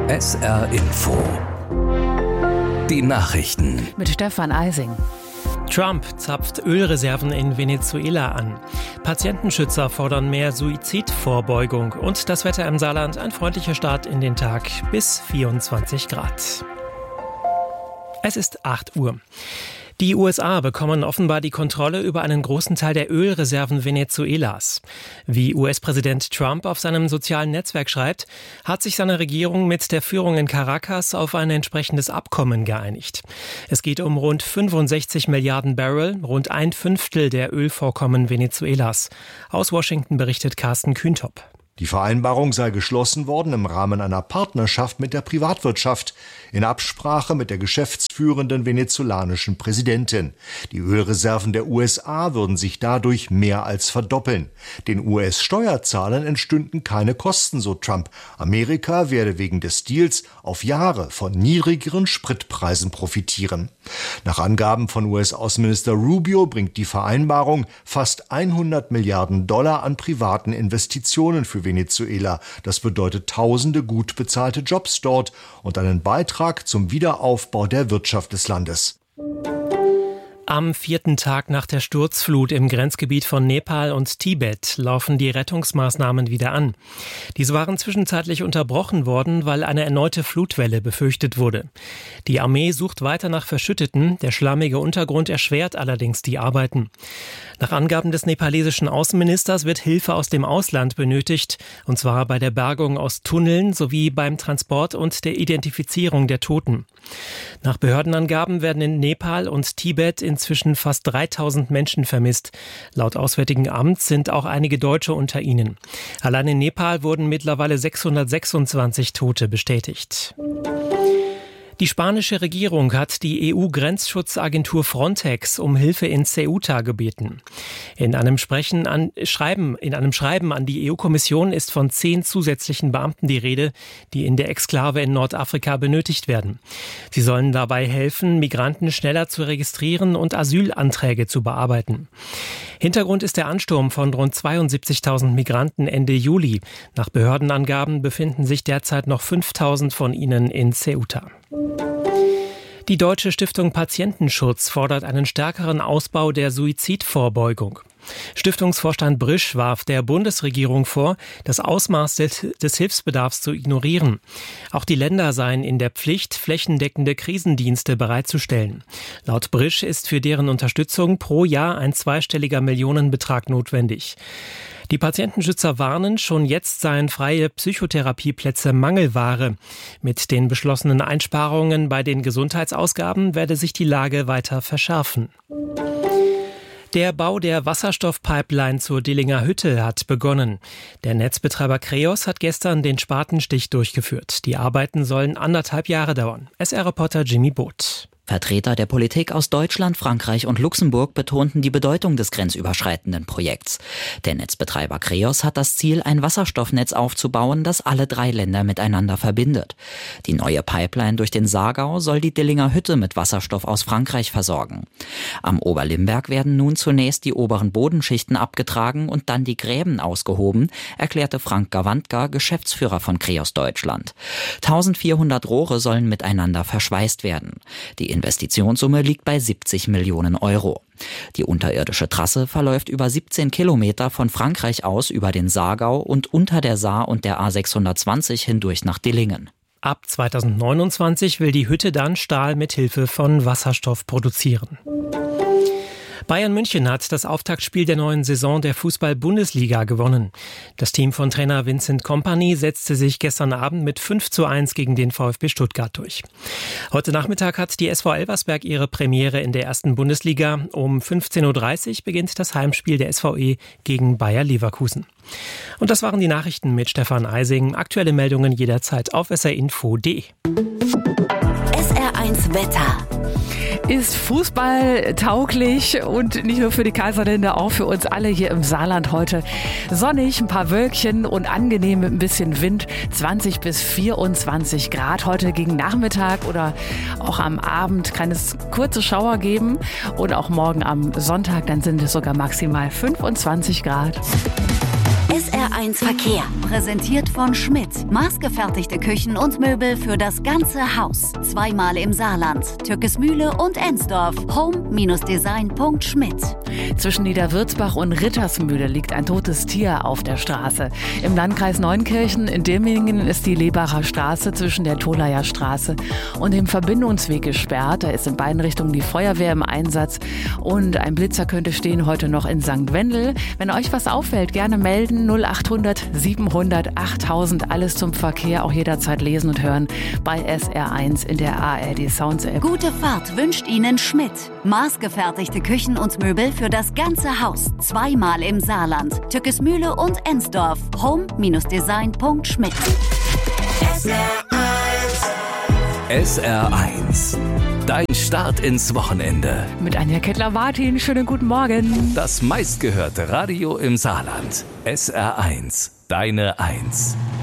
SR Info. Die Nachrichten. Mit Stefan Eising. Trump zapft Ölreserven in Venezuela an. Patientenschützer fordern mehr Suizidvorbeugung. Und das Wetter im Saarland, ein freundlicher Start in den Tag bis 24 Grad. Es ist 8 Uhr. Die USA bekommen offenbar die Kontrolle über einen großen Teil der Ölreserven Venezuelas. Wie US-Präsident Trump auf seinem sozialen Netzwerk schreibt, hat sich seine Regierung mit der Führung in Caracas auf ein entsprechendes Abkommen geeinigt. Es geht um rund 65 Milliarden Barrel, rund 1/5 der Ölvorkommen Venezuelas. Aus Washington berichtet Carsten Kühntop. Die Vereinbarung sei geschlossen worden im Rahmen einer Partnerschaft mit der Privatwirtschaft, in Absprache mit der geschäftsführenden venezolanischen Präsidentin. Die Ölreserven der USA würden sich dadurch mehr als verdoppeln. Den US-Steuerzahlern entstünden keine Kosten, so Trump. Amerika werde wegen des Deals auf Jahre von niedrigeren Spritpreisen profitieren. Nach Angaben von US-Außenminister Rubio bringt die Vereinbarung fast 100 Milliarden Dollar an privaten Investitionen für Venezuela. Das bedeutet tausende gut bezahlte Jobs dort und einen Beitrag zum Wiederaufbau der Wirtschaft des Landes. Am 4. Tag nach der Sturzflut im Grenzgebiet von Nepal und Tibet laufen die Rettungsmaßnahmen wieder an. Diese waren zwischenzeitlich unterbrochen worden, weil eine erneute Flutwelle befürchtet wurde. Die Armee sucht weiter nach Verschütteten, der schlammige Untergrund erschwert allerdings die Arbeiten. Nach Angaben des nepalesischen Außenministers wird Hilfe aus dem Ausland benötigt, und zwar bei der Bergung aus Tunneln sowie beim Transport und der Identifizierung der Toten. Nach Behördenangaben werden in Nepal und Tibet inzwischen fast 3000 Menschen vermisst. Laut Auswärtigen Amt sind auch einige Deutsche unter ihnen. Allein in Nepal wurden mittlerweile 626 Tote bestätigt. Die spanische Regierung hat die EU-Grenzschutzagentur Frontex um Hilfe in Ceuta gebeten. In einem Schreiben an die EU-Kommission ist von 10 zusätzlichen Beamten die Rede, die in der Exklave in Nordafrika benötigt werden. Sie sollen dabei helfen, Migranten schneller zu registrieren und Asylanträge zu bearbeiten. Hintergrund ist der Ansturm von rund 72.000 Migranten Ende Juli. Nach Behördenangaben befinden sich derzeit noch 5.000 von ihnen in Ceuta. Die Deutsche Stiftung Patientenschutz fordert einen stärkeren Ausbau der Suizidvorbeugung. Stiftungsvorstand Brisch warf der Bundesregierung vor, das Ausmaß des Hilfsbedarfs zu ignorieren. Auch die Länder seien in der Pflicht, flächendeckende Krisendienste bereitzustellen. Laut Brisch ist für deren Unterstützung pro Jahr ein zweistelliger Millionenbetrag notwendig. Die Patientenschützer warnen, schon jetzt seien freie Psychotherapieplätze Mangelware. Mit den beschlossenen Einsparungen bei den Gesundheitsausgaben werde sich die Lage weiter verschärfen. Der Bau der Wasserstoffpipeline zur Dillinger Hütte hat begonnen. Der Netzbetreiber Kreos hat gestern den Spatenstich durchgeführt. Die Arbeiten sollen 1,5 Jahre dauern. SR-Reporter Jimmy Both. Vertreter der Politik aus Deutschland, Frankreich und Luxemburg betonten die Bedeutung des grenzüberschreitenden Projekts. Der Netzbetreiber Kreos hat das Ziel, ein Wasserstoffnetz aufzubauen, das alle 3 Länder miteinander verbindet. Die neue Pipeline durch den Saargau soll die Dillinger Hütte mit Wasserstoff aus Frankreich versorgen. Am Oberlimberg werden nun zunächst die oberen Bodenschichten abgetragen und dann die Gräben ausgehoben, erklärte Frank Gawandka, Geschäftsführer von Kreos Deutschland. 1400 Rohre sollen miteinander verschweißt werden. Die Investitionssumme liegt bei 70 Millionen Euro. Die unterirdische Trasse verläuft über 17 Kilometer von Frankreich aus über den Saargau und unter der Saar und der A620 hindurch nach Dillingen. Ab 2029 will die Hütte dann Stahl mit Hilfe von Wasserstoff produzieren. Bayern München hat das Auftaktspiel der neuen Saison der Fußball-Bundesliga gewonnen. Das Team von Trainer Vincent Kompany setzte sich gestern Abend mit 5:1 gegen den VfB Stuttgart durch. Heute Nachmittag hat die SV Elversberg ihre Premiere in der ersten Bundesliga. Um 15:30 Uhr beginnt das Heimspiel der SVE gegen Bayer Leverkusen. Und das waren die Nachrichten mit Stefan Eising. Aktuelle Meldungen jederzeit auf srinfo.de. SR1 Wetter. Ist Fußball tauglich und nicht nur für die Kaiserländer, auch für uns alle hier im Saarland heute. Sonnig, ein paar Wölkchen und angenehm mit ein bisschen Wind. 20 bis 24 Grad. Heute gegen Nachmittag oder auch am Abend kann es kurze Schauer geben. Und auch morgen am Sonntag, dann sind es sogar maximal 25 Grad. SR1 Verkehr, präsentiert von Schmidt. Maßgefertigte Küchen und Möbel für das ganze Haus. Zweimal im Saarland, Türkesmühle und Ensdorf. home-design.schmidt. Zwischen Niederwürzbach und Rittersmühle liegt ein totes Tier auf der Straße. Im Landkreis Neunkirchen in Dimmingen ist die Lebacher Straße zwischen der Tolaer Straße und dem Verbindungsweg gesperrt. Da ist in beiden Richtungen die Feuerwehr im Einsatz und ein Blitzer könnte stehen heute noch in St. Wendel. Wenn euch was auffällt, gerne melden. 0800 700 8000. Alles zum Verkehr, auch jederzeit lesen und hören bei SR1 in der ARD Sounds App. Gute Fahrt wünscht Ihnen Schmidt. Maßgefertigte Küchen und Möbel für das ganze Haus. Zweimal im Saarland, Türkesmühle und Ensdorf. home-design.schmidt. SR1. Dein Start ins Wochenende. Mit Anja Kettler-Martin, schönen guten Morgen. Das meistgehörte Radio im Saarland. SR1. Deine 1.